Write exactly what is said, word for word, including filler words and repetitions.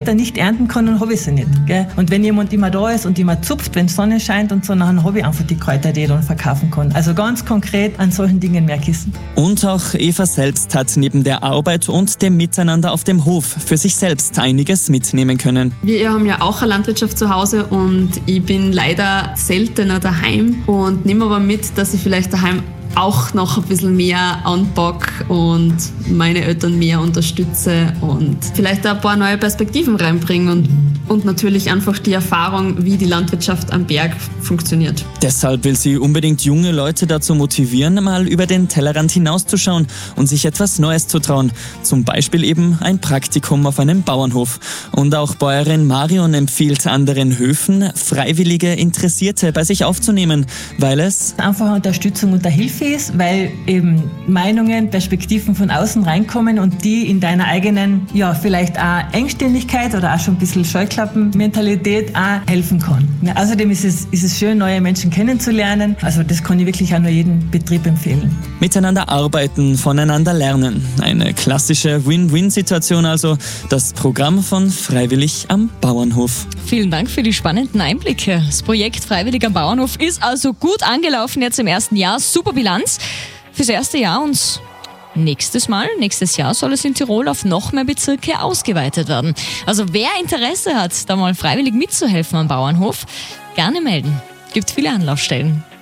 Kräuter nicht ernten kann, dann habe ich sie nicht. Gell? Und wenn jemand immer da ist und immer zupft, wenn die Sonne scheint und so, dann habe ich einfach die Kräuter, die ich dann verkaufen kann. Also ganz konkret an solchen Dingen mehr Kissen. Und auch Eva selbst hat neben der Arbeit und dem Miteinander auf dem Hof für sich selbst einiges mitnehmen können. Wir haben ja auch eine Landwirtschaft zu Hause und ich bin leider seltener daheim und nehme aber mit, dass ich vielleicht daheim auch noch ein bisschen mehr anpack und meine Eltern mehr unterstütze und vielleicht ein paar neue Perspektiven reinbringe und, und natürlich einfach die Erfahrung, wie die Landwirtschaft am Berg funktioniert. Deshalb will sie unbedingt junge Leute dazu motivieren, mal über den Tellerrand hinauszuschauen und sich etwas Neues zu trauen. Zum Beispiel eben ein Praktikum auf einem Bauernhof. Und auch Bäuerin Marion empfiehlt anderen Höfen, freiwillige Interessierte bei sich aufzunehmen, weil es einfach Unterstützung und Hilfe ist, weil eben Meinungen, Perspektiven von außen reinkommen und die in deiner eigenen, ja, vielleicht auch Engständigkeit oder auch schon ein bisschen Scheuklappenmentalität auch helfen kann. Ja, außerdem ist es, ist es schön, neue Menschen kennenzulernen. Also das kann ich wirklich auch nur jedem Betrieb empfehlen. Miteinander arbeiten, voneinander lernen. Eine klassische Win-Win-Situation also. Das Programm von Freiwillig am Bauernhof. Vielen Dank für die spannenden Einblicke. Das Projekt Freiwillig am Bauernhof ist also gut angelaufen jetzt im ersten Jahr. Super Bilanz fürs erste Jahr und nächstes Mal, nächstes Jahr soll es in Tirol auf noch mehr Bezirke ausgeweitet werden. Also wer Interesse hat, da mal freiwillig mitzuhelfen am Bauernhof, gerne melden. Gibt viele Anlaufstellen.